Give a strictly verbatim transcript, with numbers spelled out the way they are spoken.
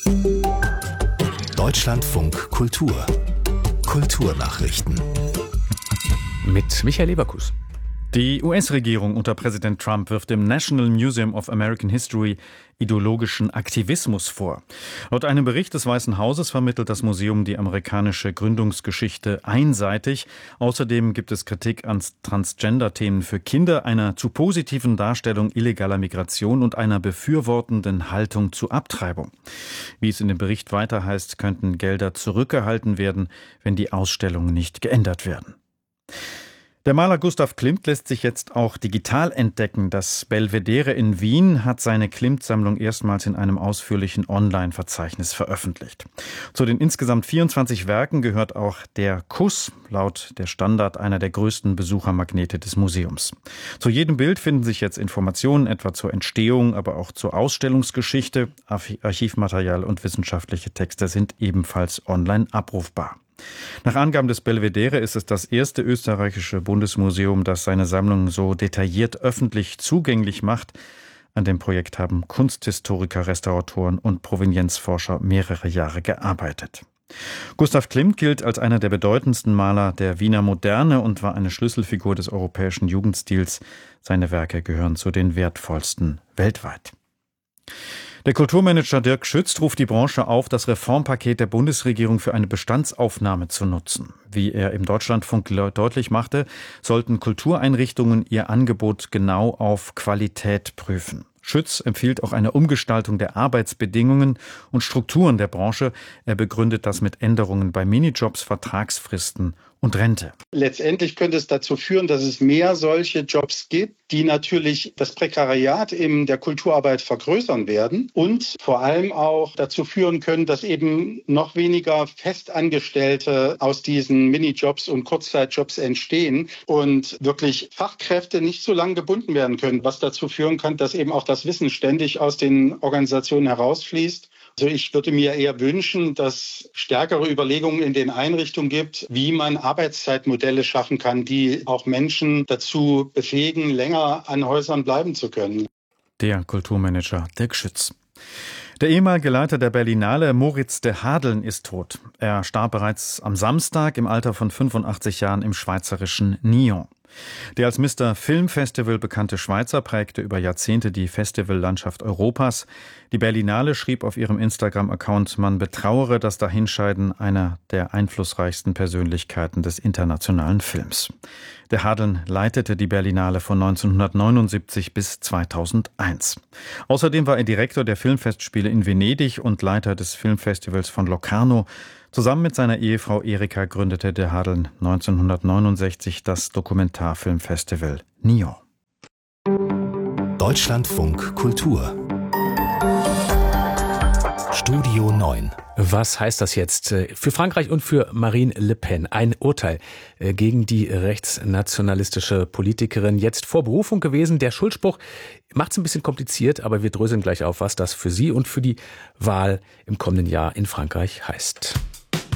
Deutschlandfunk Kultur. Kulturnachrichten. Mit Michael Leverkus. Die U S-Regierung unter Präsident Trump wirft dem National Museum of American History ideologischen Aktivismus vor. Laut einem Bericht des Weißen Hauses vermittelt das Museum die amerikanische Gründungsgeschichte einseitig. Außerdem gibt es Kritik an Transgender-Themen für Kinder, einer zu positiven Darstellung illegaler Migration und einer befürwortenden Haltung zu Abtreibung. Wie es in dem Bericht weiter heißt, könnten Gelder zurückgehalten werden, wenn die Ausstellungen nicht geändert werden. Der Maler Gustav Klimt lässt sich jetzt auch digital entdecken. Das Belvedere in Wien hat seine Klimt-Sammlung erstmals in einem ausführlichen Online-Verzeichnis veröffentlicht. Zu den insgesamt vierundzwanzig Werken gehört auch der Kuss, laut der Standard einer der größten Besuchermagnete des Museums. Zu jedem Bild finden sich jetzt Informationen, etwa zur Entstehung, aber auch zur Ausstellungsgeschichte. Archivmaterial und wissenschaftliche Texte sind ebenfalls online abrufbar. Nach Angaben des Belvedere ist es das erste österreichische Bundesmuseum, das seine Sammlung so detailliert öffentlich zugänglich macht. An dem Projekt haben Kunsthistoriker, Restauratoren und Provenienzforscher mehrere Jahre gearbeitet. Gustav Klimt gilt als einer der bedeutendsten Maler der Wiener Moderne und war eine Schlüsselfigur des europäischen Jugendstils. Seine Werke gehören zu den wertvollsten weltweit. Der Kulturmanager Dirk Schütz ruft die Branche auf, das Reformpaket der Bundesregierung für eine Bestandsaufnahme zu nutzen. Wie er im Deutschlandfunk deutlich machte, sollten Kultureinrichtungen ihr Angebot genau auf Qualität prüfen. Schütz empfiehlt auch eine Umgestaltung der Arbeitsbedingungen und Strukturen der Branche. Er begründet das mit Änderungen bei Minijobs, Vertragsfristen und Rente. Letztendlich könnte es dazu führen, dass es mehr solche Jobs gibt, die natürlich das Prekariat in der Kulturarbeit vergrößern werden und vor allem auch dazu führen können, dass eben noch weniger Festangestellte aus diesen Minijobs und Kurzzeitjobs entstehen und wirklich Fachkräfte nicht so lange gebunden werden können, was dazu führen kann, dass eben auch das Wissen ständig aus den Organisationen herausfließt. Also ich würde mir eher wünschen, dass stärkere Überlegungen in den Einrichtungen gibt, wie man Arbeitszeitmodelle schaffen kann, die auch Menschen dazu befähigen, länger an Häusern bleiben zu können. Der Kulturmanager Dirk Schütz. Der ehemalige Leiter der Berlinale, Moritz de Hadeln, ist tot. Er starb bereits am Samstag im Alter von fünfundachtzig Jahren im schweizerischen Nyon. Der als Mister Filmfestival bekannte Schweizer prägte über Jahrzehnte die Festivallandschaft Europas. Die Berlinale schrieb auf ihrem Instagram-Account, man betrauere das Dahinscheiden einer der einflussreichsten Persönlichkeiten des internationalen Films. De Hadeln leitete die Berlinale von neunzehnhundertneunundsiebzig bis zweitausendeins. Außerdem war er Direktor der Filmfestspiele in Venedig und Leiter des Filmfestivals von Locarno. Zusammen mit seiner Ehefrau Erika gründete de Hadeln neunzehnhundertneunundsechzig das Dokumentarfilmfestival Nyon. Deutschlandfunk Kultur. Studio neun. Was heißt das jetzt für Frankreich und für Marine Le Pen? Ein Urteil gegen die rechtsnationalistische Politikerin, jetzt vor Berufung gewesen. Der Schuldspruch macht es ein bisschen kompliziert, aber wir dröseln gleich auf, was das für sie und für die Wahl im kommenden Jahr in Frankreich heißt.